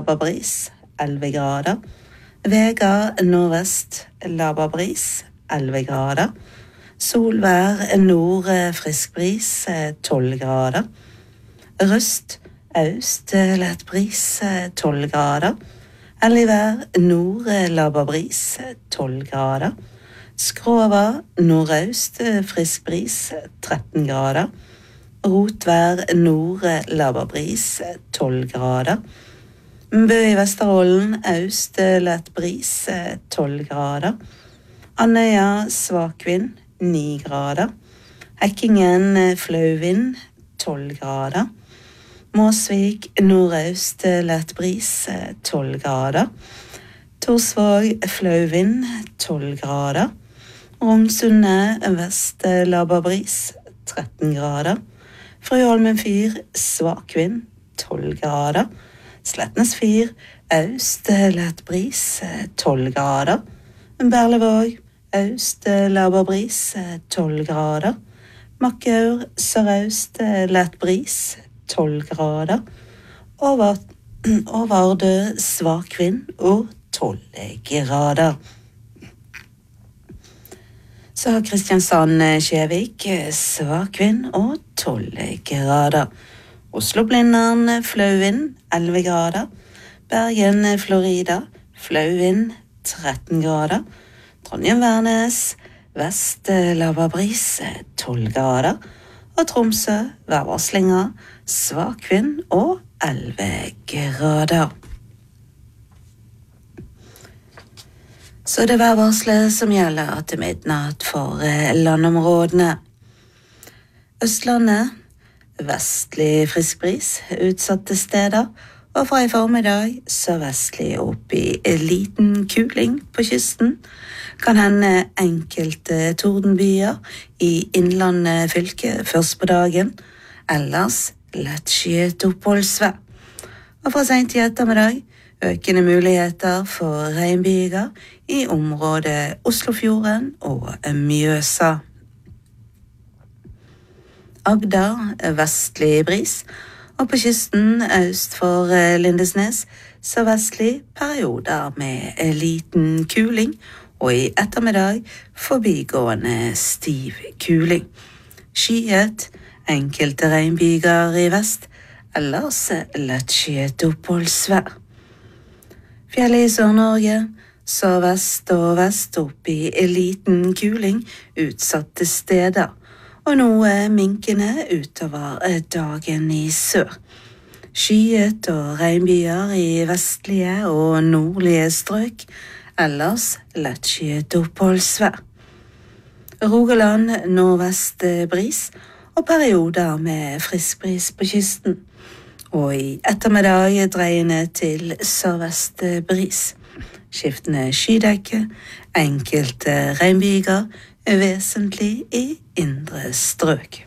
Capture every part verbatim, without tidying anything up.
laber bris, elleve grader. Vega nordvest, laber bris, elleve grader. Solvær nord, frisk bris, tolv grader. Røst, øst, lett bris, tolv grader. Ellivær nord, laber bris, tolv grader. Skråver nordøst, frisk bris, tretten grader. Rotvær nord, laber bris, tolv grader. Bø i Vesterålen, øst, lett bris, tolv grader. Andøya, svak vind, ni grader. Hekkingen, flau vind, tolv grader. Måsvik, nordøst, lett bris, tolv grader. Torsvåg, flau vind, tolv grader. Rongsundet, vest, laber bris, tretten grader. Frøholmen fyr, svak vind, tolv grader. Slettnes fyr, øst, lett bris, tolv grader. Berlevåg, øst, laber bris, tolv grader. Makkaur, sørøst, lett bris, tolv grader. Over, Overdø, svak vind og tolv grader. Så har Kristiansand-Kjevik, svak vind og tolv grader. Oslo-Blindern, flau vind, elleve grader. Bergen-Florida, flau vind, tretten grader. Trondheim-Værnes, vest, laber bris, tolv grader. Og Tromsø, værvarslinger, svak vind og elleve grader. Så det værvarslet som gjelder til midnatt for landområdene. Østlandet, vestlig frisk bris, utsatte steder, og fra i formiddag sørvestlig opp i liten kuling på kysten. Kan hende enkelte tordenbyer i innlandet fylke først på dagen, ellers lettskyet oppholdsvær. Og fra sent i ettermiddag økende muligheter for regnbyger i området Oslofjorden og Mjøsa. Agder, vestlig bris, og på kysten øst for Lindesnes, sørvestlig perioder med liten kuling, og i ettermiddag forbigående stiv kuling. Skyet, enkelte regnbyger i vest, ellers lettskyet oppholdsvær. Fjellet i Sør-Norge, sørvest og vest opp i liten kuling, utsatte steder, og noe minkende utover dagen i sør. Skyet og regnbyer i vestlige og nordlige strøk, ellers lettskyet oppholdsvær. Rogaland, nordvest bris, og perioder med frisk bris på kysten. Og i ettermiddag dreiende til sørvest bris. Skiftende skydekke, enkelte regnbyger, vesentlig i indre strøk.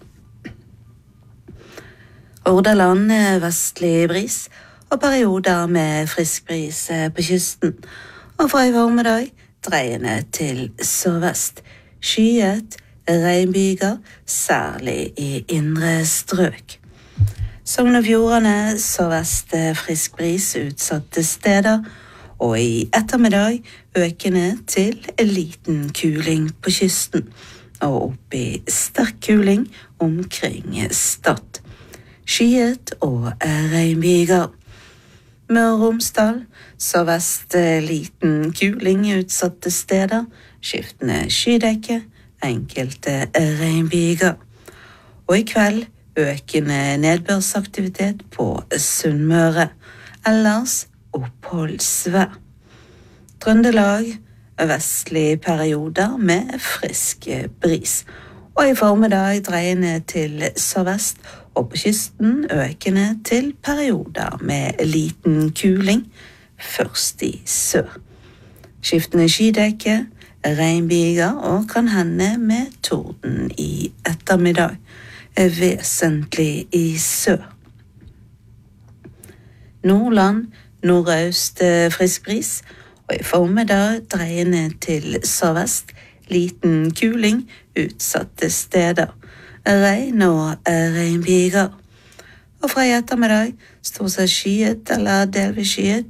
Hordaland, vestlig bris, og perioder med frisk bris på kysten. Og fra i formiddag dreiende til sørvest. Skyet, regnbyger, særlig i indre strøk. Sogn og Fjordane, sørvest frisk bris, utsatte steder, og i ettermiddag økende til liten kuling på kysten, og opp i sterk kuling omkring Stad. Skyet og regnbyger. Møre og Romsdal, sørvest liten kuling, utsatte steder, skiftende skydekke, enkelte regnbyger. Og i kveld økende nedbørsaktivitet på Sunnmøre, ellers oppholdsvær. Trøndelag, vestlige perioder med frisk bris, og i formiddag dreiende til sørvest, og på kysten økende til perioder med liten kuling, først i sør. Skiftende skydekke, regnbyger og kan hende med torden i ettermiddag, vesentlig i sør. Nordland, nordøst frisk bris, og i formiddag dreiende til sørvest, liten kuling, utsatte steder, regn og regnbyger. Og fra i ettermiddag stort sett skyet eller delvis skyet,